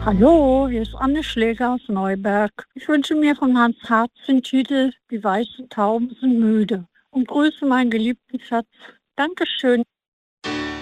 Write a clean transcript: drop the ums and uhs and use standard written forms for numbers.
Hallo, hier ist Anne Schläger aus Neuberg. Ich wünsche mir von Hans Hartz den Titel Die weißen Tauben sind müde und grüße meinen geliebten Schatz. Dankeschön.